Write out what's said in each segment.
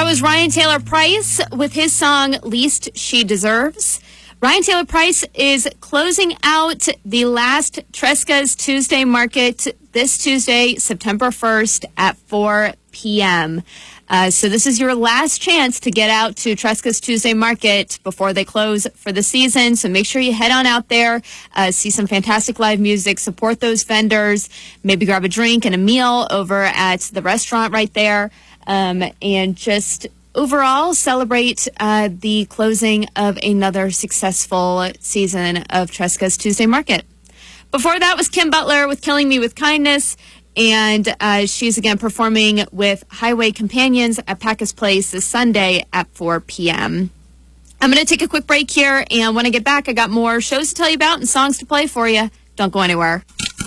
was Ryan Taylor Price with his song Least She Deserves. Ryan Taylor Price is closing out the last Tresca's Tuesday Market this Tuesday, September 1st at 4 p.m. So this is your last chance to get out to Tresca's Tuesday Market before they close for the season. So make sure you head on out there, see some fantastic live music, support those vendors, maybe grab a drink and a meal over at the restaurant right there, and just overall celebrate the closing of another successful season of Tresca's Tuesday Market. Before that was Kim Butler with Killing Me With Kindness. And she's, again, performing with Highway Companions at Packus Place this Sunday at 4 p.m. I'm going to take a quick break here, and when I get back, I got more shows to tell you about and songs to play for you. Don't go anywhere.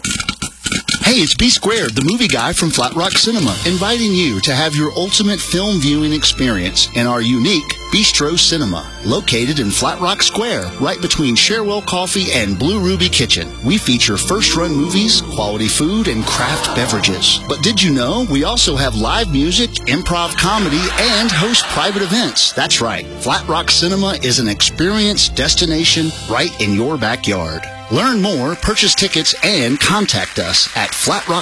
Hey, it's B Squared, the movie guy from Flat Rock Cinema, inviting you to have your ultimate film viewing experience in our unique Bistro Cinema, located in Flat Rock Square, right between Cherwell Coffee and Blue Ruby Kitchen. We feature first-run movies, quality food, and craft beverages. But did you know we also have live music, improv comedy, and host private events? That's right. Flat Rock Cinema is an experience destination right in your backyard. Learn more, purchase tickets, and contact us at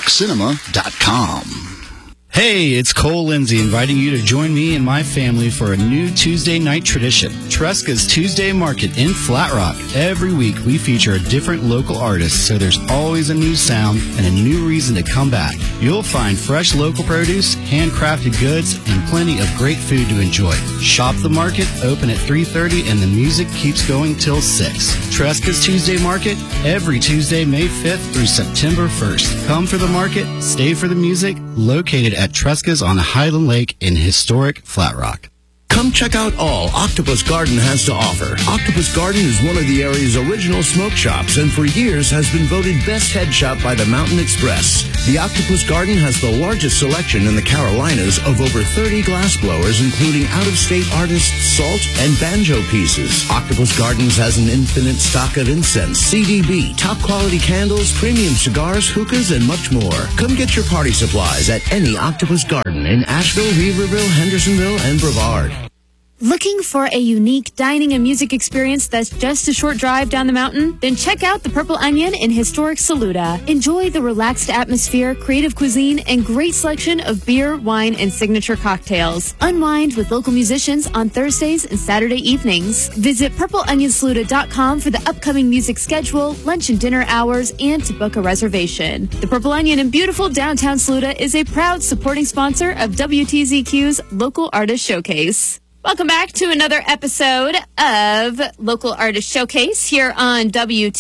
flatrockcinema.com. Hey, it's Cole Lindsay inviting you to join me and my family for a new Tuesday night tradition, Tresca's Tuesday Market in Flat Rock. Every week we feature a different local artist, so there's always a new sound and a new reason to come back. You'll find fresh local produce, handcrafted goods, and plenty of great food to enjoy. Shop the market, open at 3:30, and the music keeps going till 6. Tresca's Tuesday Market, every Tuesday, May 5th through September 1st. Come for the market, stay for the music, located at Tresca's on Highland Lake in historic Flat Rock. Come check out all Octopus Garden has to offer. Octopus Garden is one of the area's original smoke shops and for years has been voted best head shop by the Mountain Express. The Octopus Garden has the largest selection in the Carolinas of over 30 glass blowers, including out-of-state artists' salt and banjo pieces. Octopus Gardens has an infinite stock of incense, CDB, top-quality candles, premium cigars, hookahs, and much more. Come get your party supplies at any Octopus Garden in Asheville, Weaverville, Hendersonville, and Brevard. Looking for a unique dining and music experience that's just a short drive down the mountain? Then check out the Purple Onion in historic Saluda. Enjoy the relaxed atmosphere, creative cuisine, and great selection of beer, wine, and signature cocktails. Unwind with local musicians on Thursdays and Saturday evenings. Visit purpleonionsaluda.com for the upcoming music schedule, lunch and dinner hours, and to book a reservation. The Purple Onion in beautiful downtown Saluda is a proud supporting sponsor of WTZQ's Local Artist Showcase. Welcome back to another episode of Local Artist Showcase here on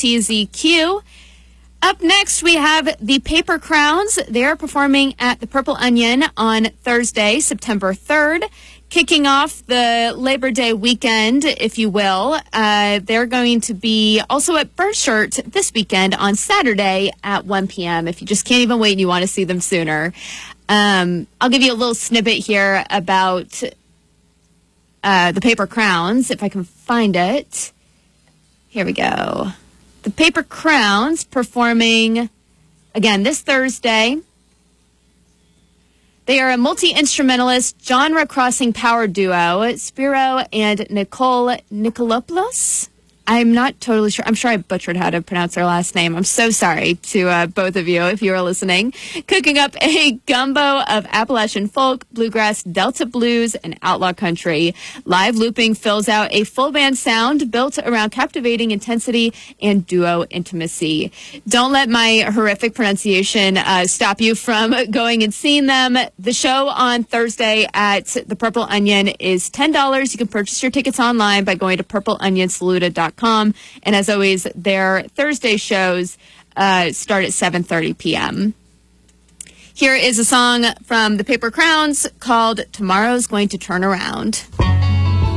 WTZQ. Up next, we have the Paper Crowns. They're performing at the Purple Onion on Thursday, September 3rd, kicking off the Labor Day weekend, if you will. They're going to be also at Birdshirt this weekend on Saturday at 1 p.m. if you just can't even wait and you want to see them sooner. I'll give you a little snippet here about the Paper Crowns, if I can find it. Here we go. The Paper Crowns performing, again, this Thursday. They are a multi-instrumentalist, genre-crossing power duo, Spiro and Nicole Nikolopoulos. I'm not totally sure. I'm sure I butchered how to pronounce their last name. I'm so sorry to both of you if you are listening. Cooking up a gumbo of Appalachian folk, bluegrass, Delta blues, and outlaw country. Live looping fills out a full band sound built around captivating intensity and duo intimacy. Don't let my horrific pronunciation stop you from going and seeing them. The show on Thursday at the Purple Onion is $10. You can purchase your tickets online by going to purpleonionsaluda.com. And as always, their Thursday shows start at 7:30 p.m. Here is a song from the Paper Crowns called Tomorrow's Going to Turn Around.